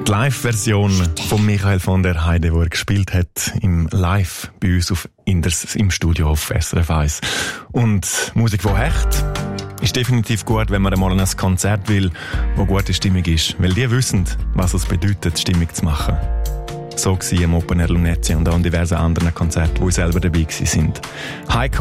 Die Live-Version von Michael von der Heide, die er gespielt hat im Live bei uns auf Inders im Studio auf SRF 1. Und Musik, die hecht, ist definitiv gut, wenn man einmal an ein Konzert will, wo gute Stimmung ist. Weil die wissen, was es bedeutet, Stimmung zu machen. So war am Open Air Lunezia und auch an diversen anderen Konzerten, wo ich selber dabei war.